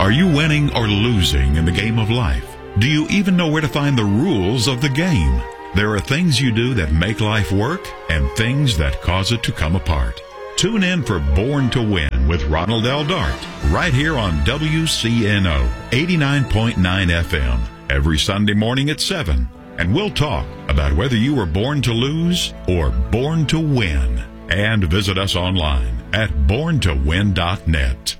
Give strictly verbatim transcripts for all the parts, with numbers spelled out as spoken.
Are you winning or losing in the game of life? Do you even know where to find the rules of the game? There are things you do that make life work and things that cause it to come apart. Tune in for Born to Win with Ronald L. Dart right here on W C N O eighty-nine point nine F M every Sunday morning at seven. And we'll talk about whether you were born to lose or born to win. And visit us online at born to win dot net.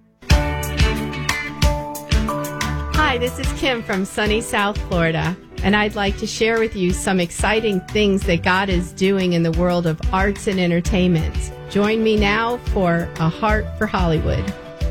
Hi, this is Kim from sunny South Florida, and I'd like to share with you some exciting things that God is doing in the world of arts and entertainment. Join me now for A Heart for Hollywood.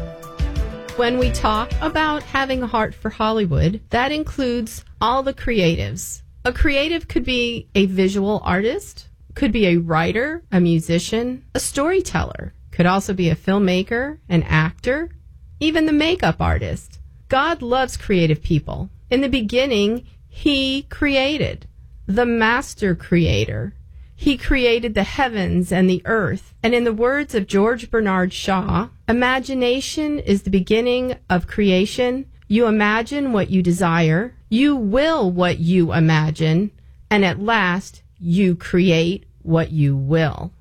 When we talk about having a heart for Hollywood, that includes all the creatives. A creative could be a visual artist, could be a writer, a musician, a storyteller, could also be a filmmaker, an actor, even the makeup artist. God loves creative people. In the beginning, He created, the master creator. He created the heavens and the earth. And in the words of George Bernard Shaw, imagination is the beginning of creation. You imagine what you desire. You will what you imagine. And at last, you create what you will.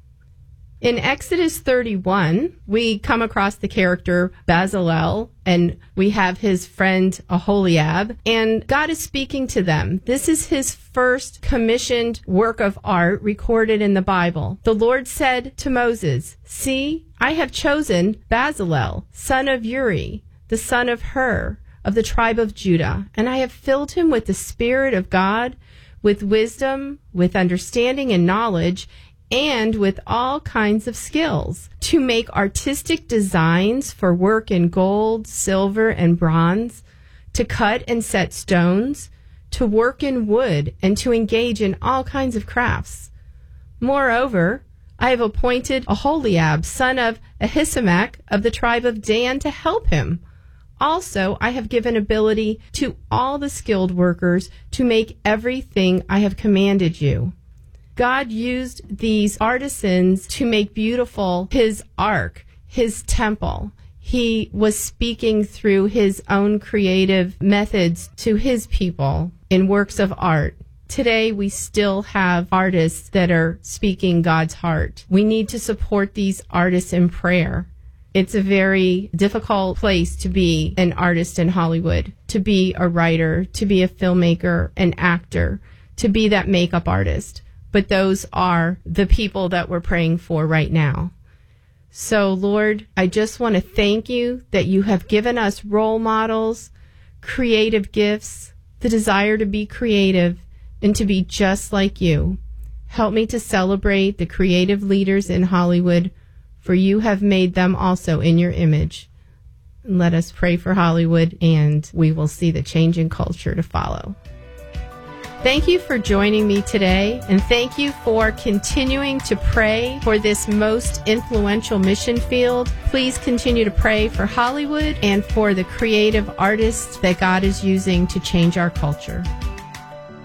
In Exodus thirty-one, we come across the character Bezalel, and we have his friend Aholiab, and God is speaking to them. This is his first commissioned work of art recorded in the Bible. The Lord said to Moses, "See, I have chosen Bezalel, son of Uri, the son of Hur, of the tribe of Judah, and I have filled him with the Spirit of God, with wisdom, with understanding and knowledge, and with all kinds of skills, to make artistic designs for work in gold, silver, and bronze, to cut and set stones, to work in wood, and to engage in all kinds of crafts. Moreover, I have appointed Aholiab, son of Ahisamach, of the tribe of Dan, to help him. Also, I have given ability to all the skilled workers to make everything I have commanded you." God used these artisans to make beautiful his ark, his temple. He was speaking through his own creative methods to his people in works of art. Today, we still have artists that are speaking God's heart. We need to support these artists in prayer. It's a very difficult place to be an artist in Hollywood, to be a writer, to be a filmmaker, an actor, to be that makeup artist. But those are the people that we're praying for right now. So, Lord, I just want to thank you that you have given us role models, creative gifts, the desire to be creative and to be just like you. Help me to celebrate the creative leaders in Hollywood, for you have made them also in your image. And let us pray for Hollywood, and we will see the change in culture to follow. Thank you for joining me today, and thank you for continuing to pray for this most influential mission field. Please continue to pray for Hollywood and for the creative artists that God is using to change our culture.